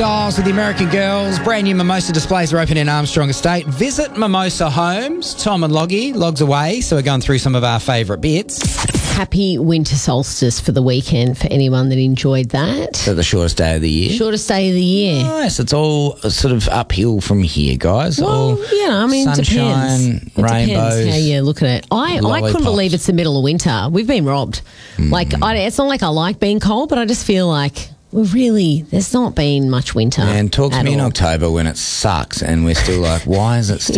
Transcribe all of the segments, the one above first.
Styles with the American Girls. Brand new Mimosa displays are open in Armstrong Estate. Visit Mimosa Homes. Tom and Loggy, Logs away, so we're going through some of our favourite bits. Happy winter solstice for the weekend for anyone that enjoyed that. So the shortest day of the year. Shortest day of the year. Nice. It's all sort of uphill from here, guys. Well, all I mean, sunshine, it depends. rainbows. It depends how you look at it. I couldn't lollipops. believe it's the middle of winter. We've been robbed. It's not like I like being cold, but I just feel like there's not been much winter. And talk to me in all. October when it sucks and we're still like, why does it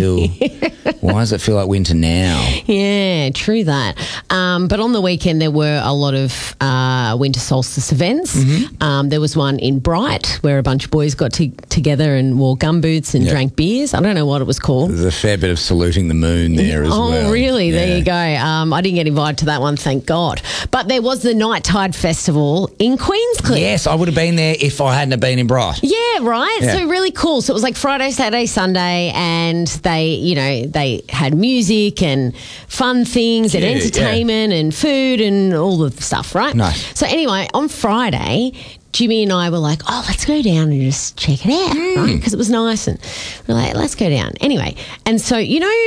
feel like winter now? Yeah, true that. But on the weekend, there were a lot of winter solstice events. There was one in Bright where a bunch of boys got together and wore gumboots and drank beers. I don't know what it was called. There's a fair bit of saluting the moon there as well. Oh, really? Yeah. There you go. I didn't get invited to that one, thank God. But there was the Night Tide Festival in Queenscliff. Yes, I would have been there if I hadn't have been in Bright. Yeah, right. Yeah. So really cool. So it was like Friday, Saturday, Sunday, and they had music and fun things and entertainment and food and all the stuff, right? Nice. So anyway, on Friday, Jimmy and I were like, let's go down and just check it out, right? Because it was nice, and we're like, let's go down. Anyway, and so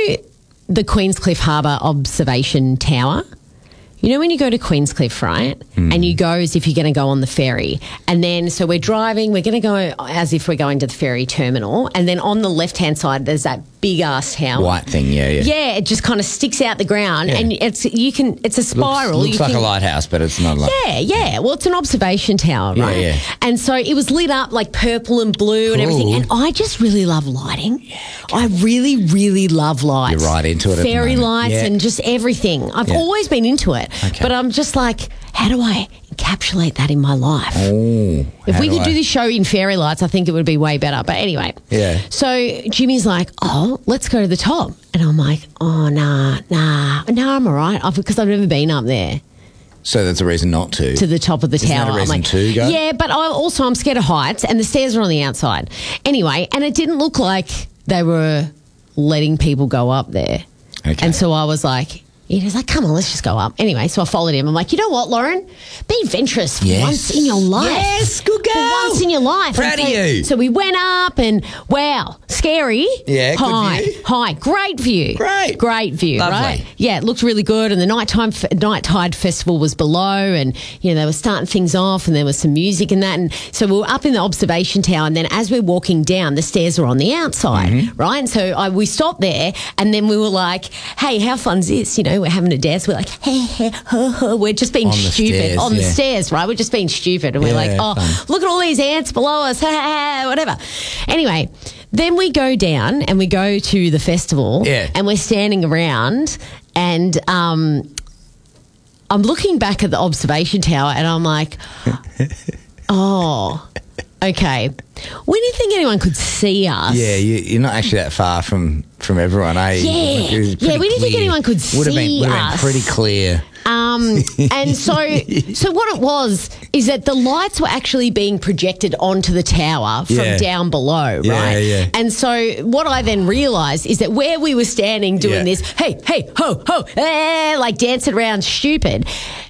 the Queenscliff Harbour Observation Tower. You know when you go to Queenscliff, right? And you go as if you're going to go on the ferry. And then, so we're driving, we're going to go as if we're going to the ferry terminal. And then on the left-hand side, there's that big-ass tower. White thing, yeah. Yeah, it just kind of sticks out the ground. Yeah. And it's a spiral. Looks like a lighthouse, but it's not like... Yeah. Well, it's an observation tower, right? Yeah. And so it was lit up like purple and blue and everything. And I just really love lighting. Yeah, I really, really love lights. You're right into it at the Fairy moment. lights and just everything. I've always been into it. Okay. But I'm just like, how do I encapsulate that in my life? If we could do this show in fairy lights, I think it would be way better. But anyway. Yeah. So Jimmy's like, let's go to the top. And I'm like, nah, I'm all right. Because I've never been up there. So that's a reason not to. To the top of the Isn't tower. that a reason I'm like, to go? Yeah, but I'm scared of heights and the stairs are on the outside. Anyway, and it didn't look like they were letting people go up there. Okay. And so I was like, he was like, come on, let's just go up. Anyway, so I followed him. I'm like, you know what, Lauren? Be adventurous for once in your life. Yes, good girl. For once in your life. Proud of you. So we went up and, wow, scary. Yeah, good view. Hi, great view. Great view, Lovely. right? Yeah, it looked really good. And the Night Tide Festival was below and, they were starting things off and there was some music and that. And so we were up in the observation tower and then as we're walking down, the stairs are on the outside, right? And so we stopped there and then we were like, hey, how fun's this? We're having a dance. We're like, hey, we're just being stupid on the stairs, right? We're just being stupid. And we're like, fun. Look at all these ants below us, whatever. Anyway, then we go down and we go to the festival and we're standing around and I'm looking back at the observation tower and I'm like, okay. When do you think anyone could see us? Yeah, you're not actually that far from everyone, eh? Yeah. When do you think anyone could see us? Would have been pretty clear. And so what it was is that the lights were actually being projected onto the tower from down below, right? Yeah. And so what I then realised is that where we were standing doing this, hey, ho, like dancing around stupid,